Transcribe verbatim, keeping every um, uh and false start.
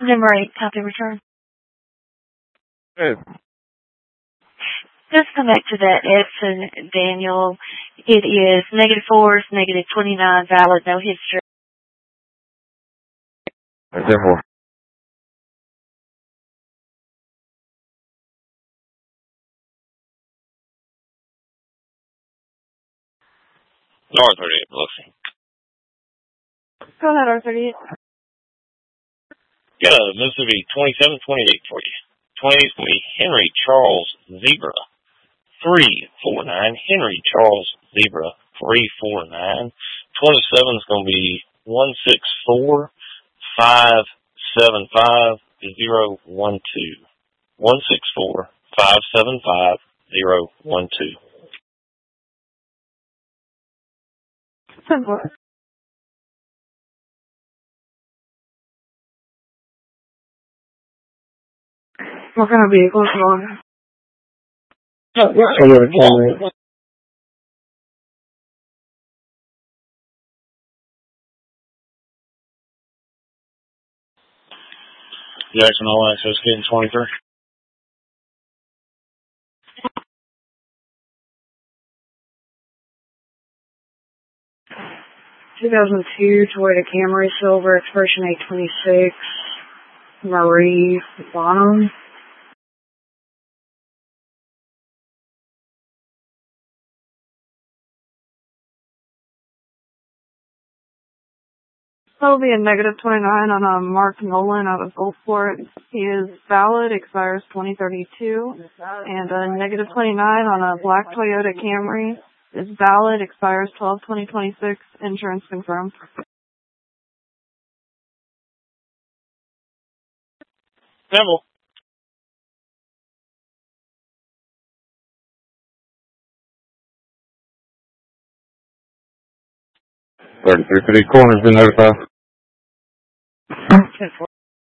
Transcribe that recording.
Number eight, copy return. Good. Just come back to that Edson, Daniel. It is negative fours, negative twenty-nine, valid, no history. Is there more? R thirty-eight, Biloxi. Go ahead, R thirty-eight. Got a Mississippi twenty-seven twenty-eight for you. twenty-eight is going to be Henry Charles Zebra. three four nine, Henry Charles Zebra. three four nine. twenty-seven is going to be one six four five seven five zero one two. one six four five seven five zero one two. Simple. What kind of vehicle is it on? Toyota Camry. Jackson All Access getting twenty-three. two thousand two Toyota Camry Silver, expiration eight twenty-six, Marie Bonham. That'll be a negative twenty-nine on a Mark Nolan out of Gulfport. He is valid, expires twenty thirty-two. And a negative twenty-nine on a black Toyota Camry is valid, expires twelve twenty twenty-six. Insurance confirmed. Simple. thirty-three for these corners been notified.